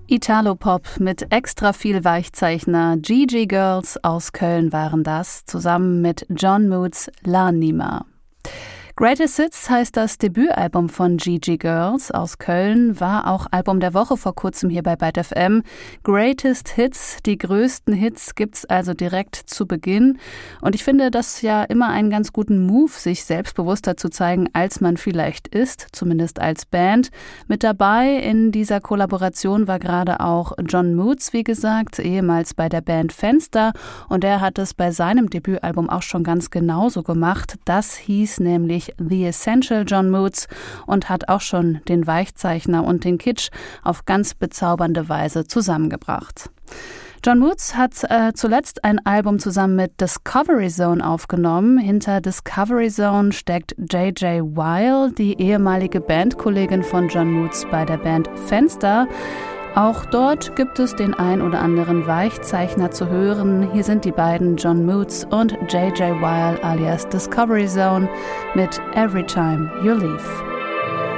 Italo-Pop mit extra viel Weichzeichner. Gigi Girls aus Köln waren das, zusammen mit John Moods L'Anima. Greatest Hits heißt das Debütalbum von Gigi Girls aus Köln, war auch Album der Woche vor kurzem hier bei Byte FM. Greatest Hits, die größten Hits gibt's also direkt zu Beginn. Und ich finde das ja immer einen ganz guten Move, sich selbstbewusster zu zeigen, als man vielleicht ist, zumindest als Band. Mit dabei in dieser Kollaboration war gerade auch John Moods, wie gesagt, ehemals bei der Band Fenster. Und er hat es bei seinem Debütalbum auch schon ganz genauso gemacht. Das hieß nämlich The Essential John Moods und hat auch schon den Weichzeichner und den Kitsch auf ganz bezaubernde Weise zusammengebracht. John Moods hat zuletzt ein Album zusammen mit Discovery Zone aufgenommen. Hinter Discovery Zone steckt J.J. Weil, die ehemalige Bandkollegin von John Moods bei der Band Fenster. Auch dort gibt es den ein oder anderen Weichzeichner zu hören. Hier sind die beiden John Moods und J.J. Weil alias Discovery Zone mit Every Time You Leave.